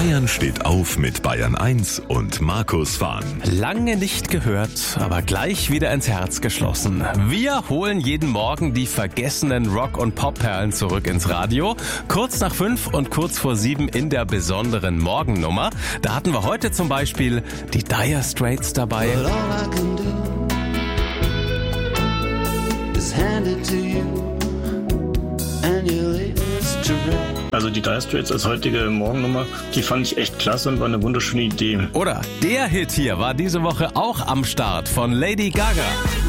Bayern steht auf mit Bayern 1 und Markus Fahn. Lange nicht gehört, aber gleich wieder ins Herz geschlossen. Wir holen jeden Morgen die vergessenen Rock- und Pop-Perlen zurück ins Radio. Kurz nach 5 und kurz vor 7 in der besonderen Morgennummer. Da hatten wir heute zum Beispiel die Dire Straits dabei. Also die Dire Straits als heutige Morgennummer, die fand ich echt klasse und war eine wunderschöne Idee. Oder der Hit hier war diese Woche auch am Start von Lady Gaga.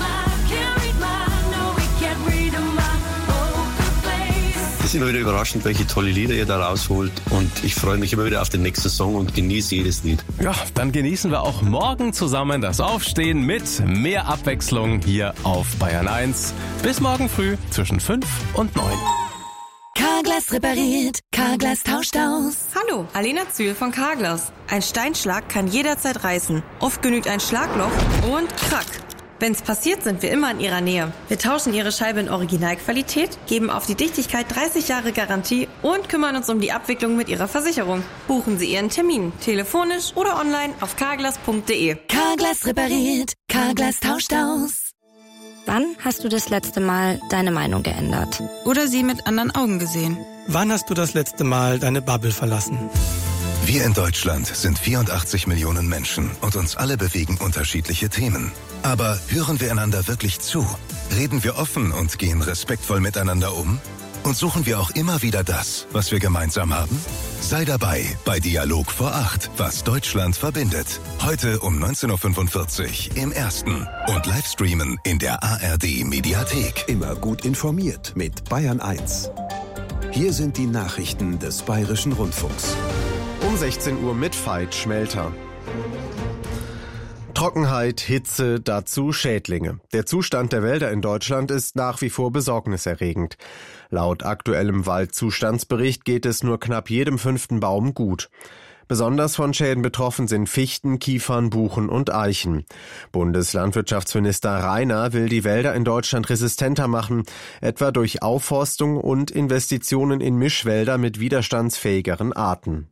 Es ist immer wieder überraschend, welche tolle Lieder ihr da rausholt. Und ich freue mich immer wieder auf den nächsten Song und genieße jedes Lied. Ja, dann genießen wir auch morgen zusammen das Aufstehen mit mehr Abwechslung hier auf Bayern 1. Bis morgen früh zwischen 5 und 9. Carglass repariert, Carglass tauscht aus. Hallo, Alena Zühl von Carglass. Ein Steinschlag kann jederzeit reißen. Oft genügt ein Schlagloch und krack. Wenn's passiert, sind wir immer in Ihrer Nähe. Wir tauschen Ihre Scheibe in Originalqualität, geben auf die Dichtigkeit 30 Jahre Garantie und kümmern uns um die Abwicklung mit Ihrer Versicherung. Buchen Sie Ihren Termin, telefonisch oder online auf carglass.de. Carglass repariert, Carglass tauscht aus. Wann hast du das letzte Mal deine Meinung geändert? Oder sie mit anderen Augen gesehen? Wann hast du das letzte Mal deine Bubble verlassen? Wir in Deutschland sind 84 Millionen Menschen und uns alle bewegen unterschiedliche Themen. Aber hören wir einander wirklich zu? Reden wir offen und gehen respektvoll miteinander um? Und suchen wir auch immer wieder das, was wir gemeinsam haben? Sei dabei bei Dialog vor 8, was Deutschland verbindet. Heute um 19.45 Uhr im Ersten und Livestreamen in der ARD Mediathek. Immer gut informiert mit Bayern 1. Hier sind die Nachrichten des Bayerischen Rundfunks. Um 16 Uhr mit Veit Schmelter. Trockenheit, Hitze, dazu Schädlinge. Der Zustand der Wälder in Deutschland ist nach wie vor besorgniserregend. Laut aktuellem Waldzustandsbericht geht es nur knapp jedem 5. Baum gut. Besonders von Schäden betroffen sind Fichten, Kiefern, Buchen und Eichen. Bundeslandwirtschaftsminister Rainer will die Wälder in Deutschland resistenter machen, etwa durch Aufforstung und Investitionen in Mischwälder mit widerstandsfähigeren Arten.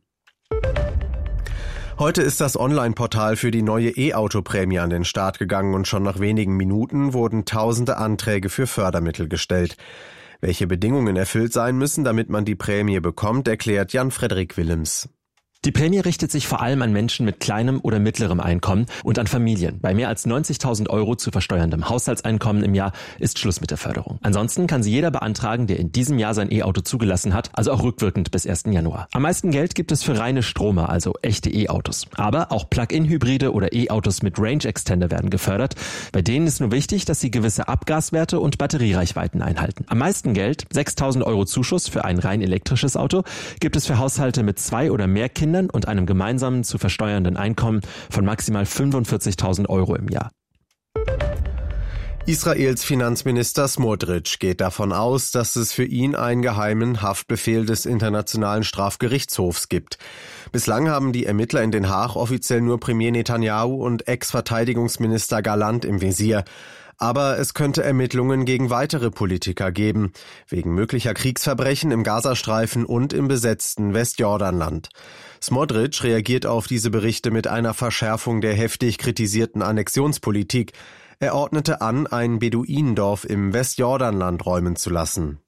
Heute ist das Online-Portal für die neue E-Auto-Prämie an den Start gegangen und schon nach wenigen Minuten wurden tausende Anträge für Fördermittel gestellt. Welche Bedingungen erfüllt sein müssen, damit man die Prämie bekommt, erklärt Jan-Frederik Willems. Die Prämie richtet sich vor allem an Menschen mit kleinem oder mittlerem Einkommen und an Familien. Bei mehr als 90.000 € zu versteuerndem Haushaltseinkommen im Jahr ist Schluss mit der Förderung. Ansonsten kann sie jeder beantragen, der in diesem Jahr sein E-Auto zugelassen hat, also auch rückwirkend bis 1. Januar. Am meisten Geld gibt es für reine Stromer, also echte E-Autos. Aber auch Plug-in-Hybride oder E-Autos mit Range Extender werden gefördert. Bei denen ist nur wichtig, dass sie gewisse Abgaswerte und Batteriereichweiten einhalten. Am meisten Geld, 6.000 € Zuschuss für ein rein elektrisches Auto, gibt es für Haushalte mit 2 oder mehr Kindern und einem gemeinsamen zu versteuernden Einkommen von maximal 45.000 € im Jahr. Israels Finanzminister Smotrich geht davon aus, dass es für ihn einen geheimen Haftbefehl des Internationalen Strafgerichtshofs gibt. Bislang haben die Ermittler in Den Haag offiziell nur Premier Netanyahu und Ex-Verteidigungsminister Galland im Visier. Aber es könnte Ermittlungen gegen weitere Politiker geben, wegen möglicher Kriegsverbrechen im Gazastreifen und im besetzten Westjordanland. Smotrich reagiert auf diese Berichte mit einer Verschärfung der heftig kritisierten Annexionspolitik. Er ordnete an, ein Beduinendorf im Westjordanland räumen zu lassen.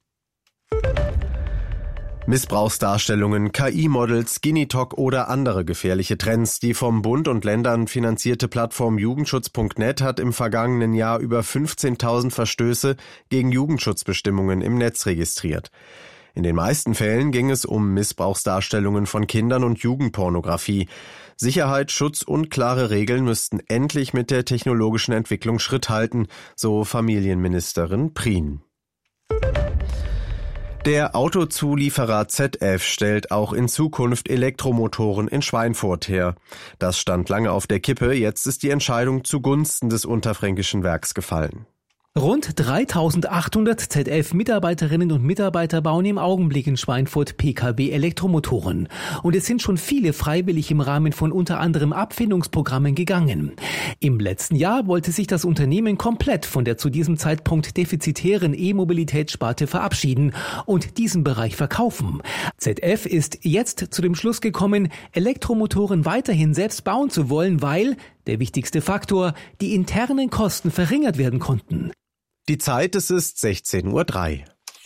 Missbrauchsdarstellungen, KI-Models, Skinny-Talk oder andere gefährliche Trends. Die vom Bund und Ländern finanzierte Plattform Jugendschutz.net hat im vergangenen Jahr über 15.000 Verstöße gegen Jugendschutzbestimmungen im Netz registriert. In den meisten Fällen ging es um Missbrauchsdarstellungen von Kindern und Jugendpornografie. Sicherheit, Schutz und klare Regeln müssten endlich mit der technologischen Entwicklung Schritt halten, so Familienministerin Prien. Der Autozulieferer ZF stellt auch in Zukunft Elektromotoren in Schweinfurt her. Das stand lange auf der Kippe, jetzt ist die Entscheidung zugunsten des unterfränkischen Werks gefallen. Rund 3.800 ZF-Mitarbeiterinnen und Mitarbeiter bauen im Augenblick in Schweinfurt Pkw-Elektromotoren. Und es sind schon viele freiwillig im Rahmen von unter anderem Abfindungsprogrammen gegangen. Im letzten Jahr wollte sich das Unternehmen komplett von der zu diesem Zeitpunkt defizitären E-Mobilitätssparte verabschieden und diesen Bereich verkaufen. ZF ist jetzt zu dem Schluss gekommen, Elektromotoren weiterhin selbst bauen zu wollen, weil, der wichtigste Faktor, die internen Kosten verringert werden konnten. Die Zeit, es ist 16:03 Uhr.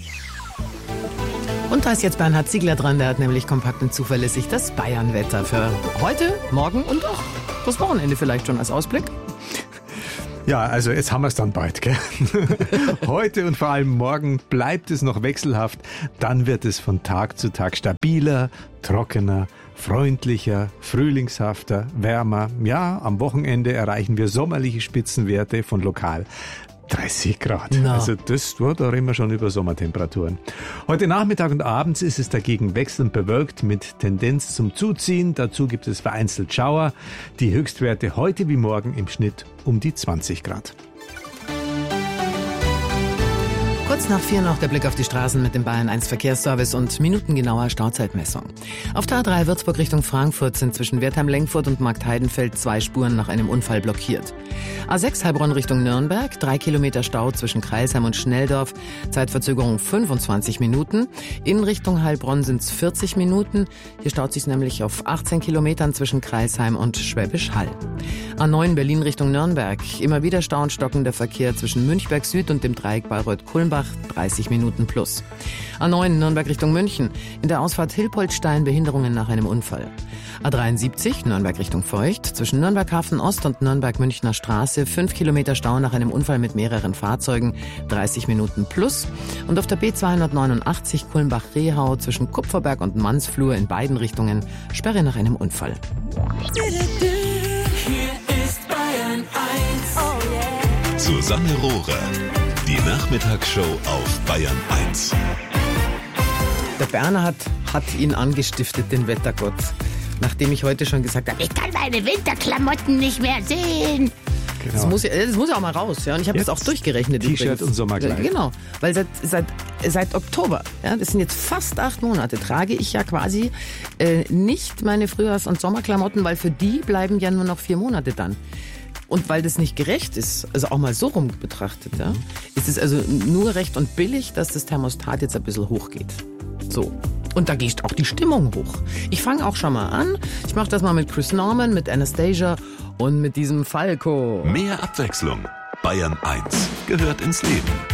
Und da ist jetzt Bernhard Ziegler dran, der hat nämlich kompakt und zuverlässig das Bayern-Wetter für heute, morgen und auch das Wochenende vielleicht schon als Ausblick. Ja, also jetzt haben wir es dann bald, gell? Heute und vor allem morgen bleibt es noch wechselhaft. Dann wird es von Tag zu Tag stabiler, trockener, freundlicher, frühlingshafter, wärmer. Ja, am Wochenende erreichen wir sommerliche Spitzenwerte von lokal 30 Grad. No. Also da reden wir schon über Sommertemperaturen. Heute Nachmittag und abends ist es dagegen wechselnd bewölkt mit Tendenz zum Zuziehen. Dazu gibt es vereinzelt Schauer. Die Höchstwerte heute wie morgen im Schnitt um die 20 Grad. Kurz nach 4 noch der Blick auf die Straßen mit dem Bayern 1 Verkehrsservice und minutengenauer Stauzeitmessung. Auf der A3 Würzburg Richtung Frankfurt sind zwischen Wertheim-Lengfurt und Marktheidenfeld 2 Spuren nach einem Unfall blockiert. A6 Heilbronn Richtung Nürnberg, 3 Kilometer Stau zwischen Crailsheim und Schnelldorf, Zeitverzögerung 25 Minuten. In Richtung Heilbronn sind es 40 Minuten. Hier staut sich nämlich auf 18 Kilometern zwischen Crailsheim und Schwäbisch Hall. A9 Berlin Richtung Nürnberg, immer wieder Stau und stockender Verkehr zwischen Münchberg Süd und dem Dreieck Bayreuth-Kulmbach, 30 Minuten plus. A9 Nürnberg Richtung München. In der Ausfahrt Hilpoltstein Behinderungen nach einem Unfall. A73 Nürnberg Richtung Feucht. Zwischen Nürnberg Hafen Ost und Nürnberg Münchner Straße 5 Kilometer Stau nach einem Unfall mit mehreren Fahrzeugen. 30 Minuten plus. Und auf der B289 Kulmbach-Rehau zwischen Kupferberg und Mansflur in beiden Richtungen Sperre nach einem Unfall. Hier ist Bayern 1. Oh yeah. Susanne Rohrer. Die Nachmittagsshow auf Bayern 1. Der Berner hat ihn angestiftet, den Wettergott. Nachdem ich heute schon gesagt habe, ich kann meine Winterklamotten nicht mehr sehen. Genau. Das muss ja auch mal raus. Ja? Und ich habe das auch durchgerechnet. T-Shirt übrigens. Und Sommerkleid. Genau, weil seit Oktober, ja, das sind jetzt fast 8 Monate, trage ich ja quasi nicht meine Frühjahrs- und Sommerklamotten, weil für die bleiben ja nur noch 4 Monate dann. Und weil das nicht gerecht ist, also auch mal so rum betrachtet, ja, ist es also nur recht und billig, dass das Thermostat jetzt ein bisschen hochgeht. So. Und da geht auch die Stimmung hoch. Ich fange auch schon mal an. Ich mache das mal mit Chris Norman, mit Anastasia und mit diesem Falco. Mehr Abwechslung. Bayern 1 gehört ins Leben.